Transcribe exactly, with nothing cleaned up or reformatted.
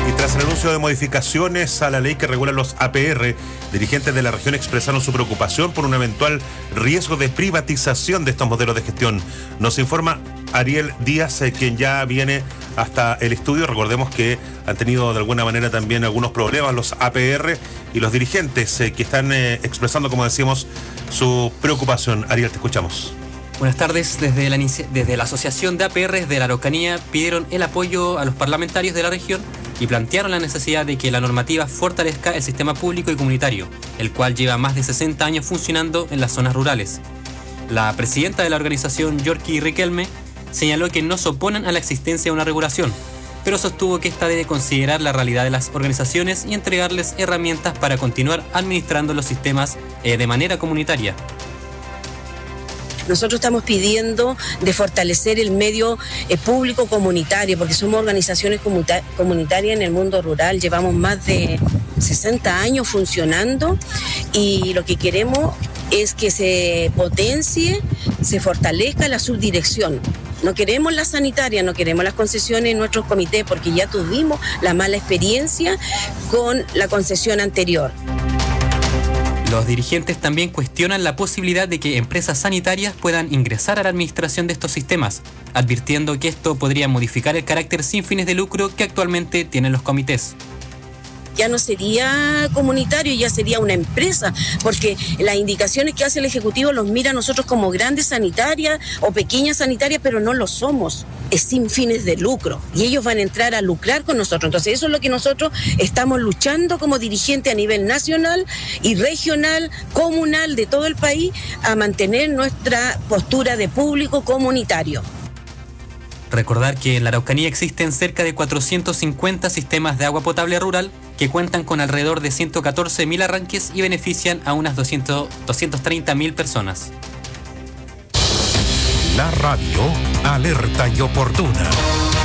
Y tras el anuncio de modificaciones a la ley que regula los A P R, dirigentes de la región expresaron su preocupación por un eventual riesgo de privatización de estos modelos de gestión. Nos informa Ariel Díaz, eh, quien ya viene hasta el estudio. Recordemos que han tenido de alguna manera también algunos problemas los A P R y los dirigentes eh, que están eh, expresando, como decíamos, su preocupación. Ariel, te escuchamos. Buenas tardes. Desde la, desde la Asociación de A P Rs de la Araucanía pidieron el apoyo a los parlamentarios de la región y plantearon la necesidad de que la normativa fortalezca el sistema público y comunitario, el cual lleva más de sesenta años funcionando en las zonas rurales. La presidenta de la organización, Yorki Riquelme, señaló que no se oponen a la existencia de una regulación, pero sostuvo que esta debe considerar la realidad de las organizaciones y entregarles herramientas para continuar administrando los sistemas eh, de manera comunitaria. Nosotros estamos pidiendo de fortalecer el medio eh, público comunitario, porque somos organizaciones comunita- comunitarias en el mundo rural, llevamos más de sesenta años funcionando y lo que queremos es que se potencie, se fortalezca la subdirección. No queremos la sanitaria, no queremos las concesiones en nuestros comités, porque ya tuvimos la mala experiencia con la concesión anterior. Los dirigentes también cuestionan la posibilidad de que empresas sanitarias puedan ingresar a la administración de estos sistemas, advirtiendo que esto podría modificar el carácter sin fines de lucro que actualmente tienen los comités. Ya no sería comunitario, ya sería una empresa, porque las indicaciones que hace el Ejecutivo los mira a nosotros como grandes sanitarias o pequeñas sanitarias, pero no lo somos, es sin fines de lucro, y ellos van a entrar a lucrar con nosotros. Entonces eso es lo que nosotros estamos luchando como dirigente a nivel nacional y regional, comunal de todo el país, a mantener nuestra postura de público comunitario. Recordar que en la Araucanía existen cerca de cuatrocientos cincuenta sistemas de agua potable rural que cuentan con alrededor de ciento catorce mil arranques y benefician a unas doscientos, doscientas treinta mil personas. La radio alerta y oportuna.